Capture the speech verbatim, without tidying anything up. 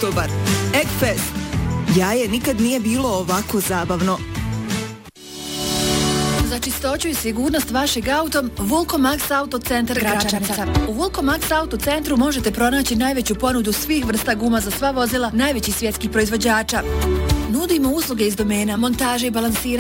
Autobar. Eggfest. Jaje nikad nije bilo ovako zabavno. Za čistoću i sigurnost vašeg auta, Vulkomax Auto Centar Gračanica. U Vulkomax Auto Centru možete pronaći najveću ponudu svih vrsta guma za sva vozila najvećih svjetskih proizvođača. Nudimo usluge iz domena montaže i balansiranja